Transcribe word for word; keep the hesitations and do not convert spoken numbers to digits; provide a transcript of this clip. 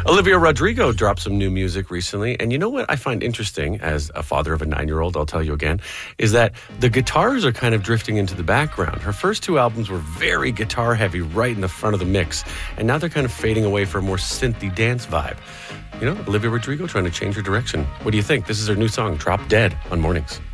Olivia Rodrigo dropped some new music recently. And you know what I find interesting as a father of a nine-year-old, I'll tell you again, is that the guitars are kind of drifting into the background. Her first two albums were very guitar-heavy right in the front of the mix. And now they're kind of fading away for a more synthy dance vibe. You know, Olivia Rodrigo trying to change her direction. What do you think? This is her new song, Drop Dead, on Mornings.